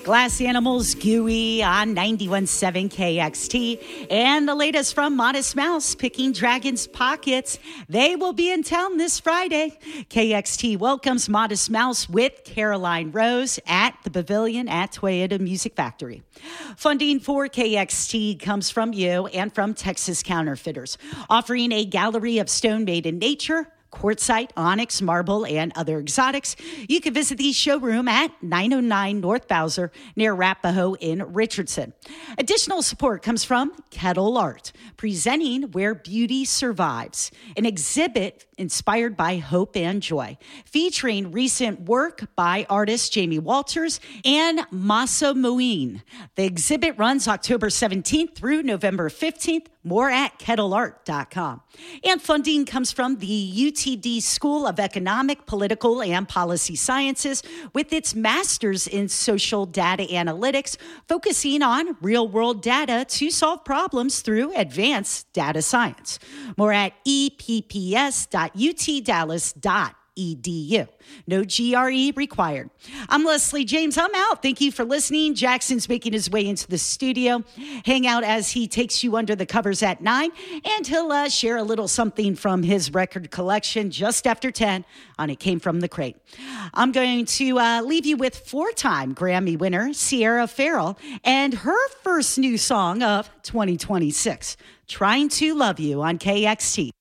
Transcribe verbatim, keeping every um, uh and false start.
Glass Animals, Gooey on ninety-one point seven K X T. And the latest from Modest Mouse, Picking Dragons Pockets. They will be in town this Friday. K X T welcomes Modest Mouse with Caroline Rose at the Pavilion at Toyota Music Factory. Funding for K X T comes from you and from Texas Counterfeiters, offering a gallery of stone made in nature, quartzite, onyx, marble, and other exotics. You can visit the showroom at nine oh nine North Bowser near Arapahoe in Richardson. Additional support comes from Kettle Art, presenting Where Beauty Survives, an exhibit inspired by hope and joy, featuring recent work by artist Jamie Walters and Masa Moeen. The exhibit runs October seventeenth through November fifteenth. More at kettle art dot com. And funding comes from the U T D School of Economic, Political, and Policy Sciences with its master's in social data analytics, focusing on real-world data to solve problems through advanced data science. More at e p p s dot u t dallas dot e d u. No G R E required. I'm Leslie James. I'm out. Thank you for listening. Jackson's making his way into the studio. Hang out as he takes you under the covers at nine, and he'll uh, share a little something from his record collection just after ten on It Came From the Crate. I'm going to uh, leave you with four-time Grammy winner Sierra Farrell and her first new song of twenty twenty-six, Trying to Love You on K X T.